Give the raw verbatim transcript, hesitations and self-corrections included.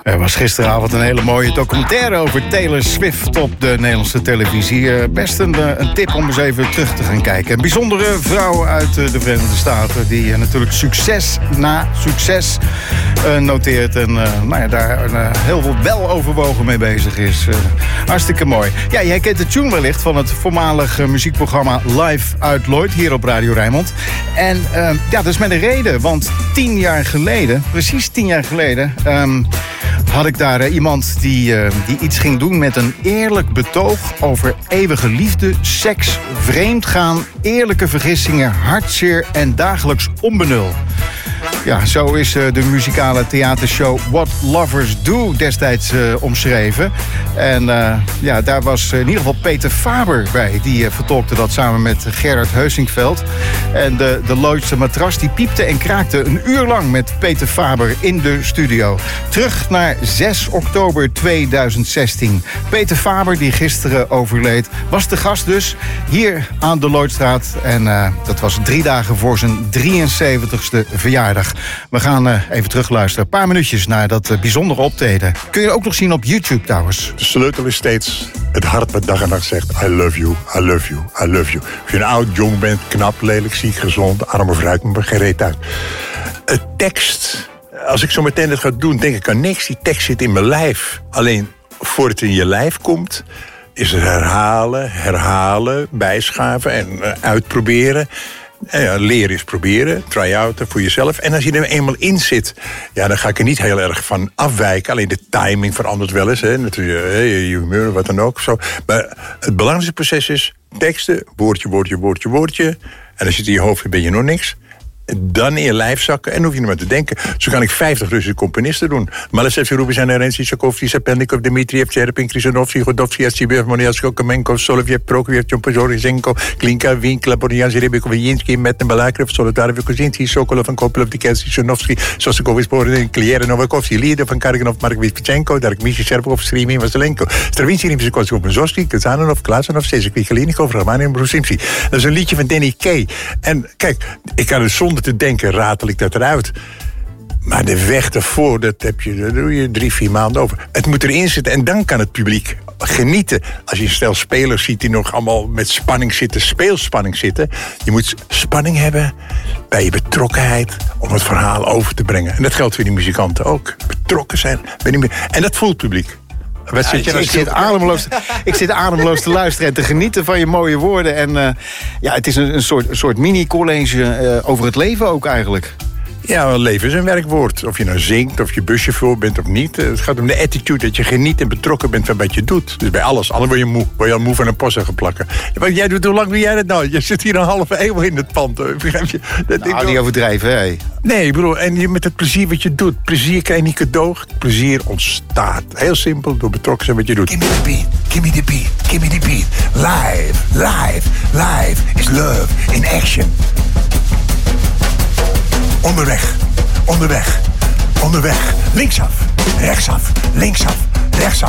Er was gisteravond een hele mooie documentaire over Taylor Swift op de Nederlandse televisie. Best een, een tip om eens even terug te gaan kijken. Een bijzondere vrouw uit de Verenigde Staten die natuurlijk succes na succes uh, noteert. En uh, nou ja, daar uh, heel veel weloverwogen mee bezig is. Uh, hartstikke mooi. Ja, jij kent de tune wellicht van het voormalige muziekprogramma Live uit Lloyd hier op Radio Rijnmond. En uh, ja, dat is met een reden, want tien jaar geleden, precies tien jaar geleden... Um, had ik daar uh, iemand die, uh, die iets ging doen met een eerlijk betoog over eeuwige liefde, seks, vreemdgaan, eerlijke vergissingen, hartzeer en dagelijks onbenul. Ja, zo is uh, de muzikale theatershow What Lovers Do destijds uh, omschreven. En uh, ja, daar was uh, in ieder geval Peter Faber bij. Die uh, vertolkte dat samen met Gerard Heusinkveld. En de, de Lloydse matras die piepte en kraakte een uur lang met Peter Faber in de studio. Terug naar zes oktober tweeduizend zestien. Peter Faber, die gisteren overleed, was de gast dus hier aan de Lloydstraat. En uh, dat was drie dagen voor zijn drieënzeventigste verjaardag. We gaan uh, even terugluisteren. Een paar minuutjes naar dat uh, bijzondere optreden. Kun je ook nog zien op YouTube trouwens. De sleutel is steeds het hart wat dag en nacht zegt... I love you, I love you, I love you. Of je een oud, jong bent, knap, lelijk, ziek, gezond... arm of rijk, maar geen reet uit. Het tekst, als ik zo meteen het ga doen, denk ik aan niks. Die tekst zit in mijn lijf. Alleen, voordat het in je lijf komt... is het herhalen, herhalen, bijschaven en uh, uitproberen... Ja, leren is proberen, try-outen voor jezelf. En als je er eenmaal in zit, ja, dan ga ik er niet heel erg van afwijken. Alleen de timing verandert wel eens, hè. Natuurlijk, je humeur, wat dan ook. Zo. Maar het belangrijkste proces is teksten, woordje, woordje, woordje, woordje. En als je het in je hoofd hebt, ben je nog niks. Dan in je lijf zakken en hoef je er maar te denken. Zo kan ik vijftig Russische componisten doen. Malesevsky, Rubinstein, Renzi, Tchaikovsky, Serpentnikov, Dmitriev, Tcherpin, Krisanovsky, Godovsky, Atsibiev, Moniasko, Kamenkov, Soloviev, Prokofiev, Tjompozorizhenko, Klinka, Winkler, Bordian, Zerebekov, Yinsky, Metten, Balakrov, Solotarev, Kozinski, Sokolov, en Kopilov, Dikensky, Sonovsky, Sostakovich, Borin, Kliere, Novakovsky, Liedov, van Karganov, Mark Vispichenko, Dark Misha, Serpov, Srimin, Vaselenko, Stravinsky, Rimsky, Mussorgsky, Kazanov, Klasanov, Sezekwi, Galinikov, Rachmanin, Brusimsky. Dat is een liedje van Danny Kaye. En kijk, ik kan het zonder te denken, ratel ik dat eruit. Maar de weg ervoor, dat heb je, daar doe je drie, vier maanden over. Het moet erin zitten en dan kan het publiek genieten. Als je een stel spelers ziet die nog allemaal met spanning zitten, speelspanning zitten. Je moet spanning hebben bij je betrokkenheid om het verhaal over te brengen. En dat geldt voor die muzikanten ook. Betrokken zijn. En dat voelt het publiek. Ja, zit je ik, ik, zit ademloos, ik zit ademloos te luisteren en te genieten van je mooie woorden. En uh, ja, het is een, een soort, een soort mini-college uh, over het leven ook eigenlijk. Ja, leven is een werkwoord. Of je nou zingt, of je buschauffeur bent of niet. Het gaat om de attitude, dat je geniet en betrokken bent van wat je doet. Dus bij alles. Anders word je moe. Word je al moe van een post gaan plakken. Maar jij doet, hoe lang doe jij dat nou? Je zit hier een halve eeuw in het pand. Begrijp je? Dat nou, ik niet overdrijven, hè? Nee, ik bedoel, en je, met het plezier wat je doet. Plezier krijg je niet cadeau. Plezier ontstaat. Heel simpel, door betrokken zijn wat je doet. Give me the beat, give me the beat, give me the beat. Live, live, live is love in action. Onderweg, onderweg, onderweg. Linksaf, rechtsaf, linksaf, rechtsaf.